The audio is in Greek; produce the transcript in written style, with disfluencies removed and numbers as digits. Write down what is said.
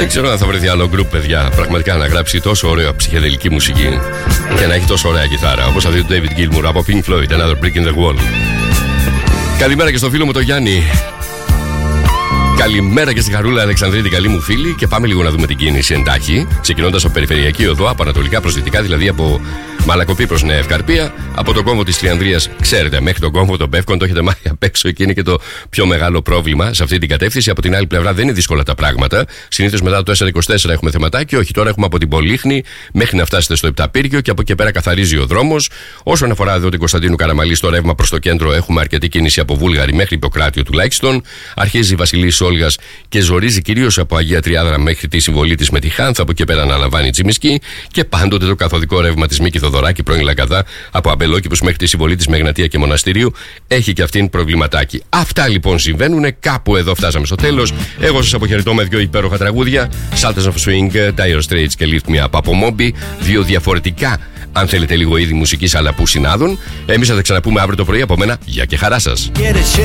Δεν ξέρω αν θα βρεθεί άλλο γκρουπ, παιδιά, πραγματικά να γράψει τόσο ωραία ψυχεδελική μουσική και να έχει τόσο ωραία κιθάρα όπως αυτή του David Gilmour από Pink Floyd, Another Brick in the Wall. Καλημέρα και στο φίλο μου τον Γιάννη. Καλημέρα και στη Χαρούλα Αλεξανδρίτη, καλή μου φίλη. Και πάμε λίγο να δούμε την κίνηση εντάχει. Ξεκινώντας από περιφερειακή οδό, από ανατολικά προς δυτικά, δηλαδή από Μαλακοπή προς Νέα Ευκαρπία, από τον κόμβο της Τριανδρίας, ξέρετε, μέχρι τον κόμβο των Πεύκων, το έχετε μάθει απ' έξω. Εκεί είναι και το πιο μεγάλο πρόβλημα σε αυτή την κατεύθυνση. Από την άλλη πλευρά δεν είναι δύσκολα τα πράγματα. Συνήθως μετά το 424 έχουμε θεματάκι. Όχι, τώρα έχουμε από την Πολύχνη μέχρι να φτάσετε στο Επταπύργιο και από εκεί πέρα καθαρίζει ο δρόμος. Όσον αφορά εδώ την Κωνσταντίνου Καραμαλή, στο ρεύμα προς το κέντρο, έχουμε αρκετή κίνηση από Βούλγαρη μέχρι Ιπποκράτιο τουλάχιστον. Αρχίζει η Βασιλής Όλγας και ζορίζει κυρίως από Αγία Τριάδρα μέχρι τη συμβολή της με τη Χάνθ. Από εκεί πέρα αναλαμβάνει Τσιμισκή και πάντοτε το καθοδικό ρεύμα της Μίκη Θοδωράκη πρώην Λαγκαδά από Αμπελόκηπους μέχρι τη συμβολή της Μεγνατία και Μοναστηρίου έχει και αυτήν προβληματάκι. Αυτά λοιπόν συμβαίνουν. Κάπου εδώ φτάσαμε στο τέλος. Εγώ σας αποχαιρετώ με δύο υπέροχα τραγούδια. Sultans of Swing, Dire Straits και Lift Me Up από Moby. Δύο διαφορετικά, αν θέλετε, λίγο είδη μουσικής αλλά που συνάδουν. Εμείς θα τα ξαναπούμε αύριο το πρωί. Από μένα, γεια και χαρά σας.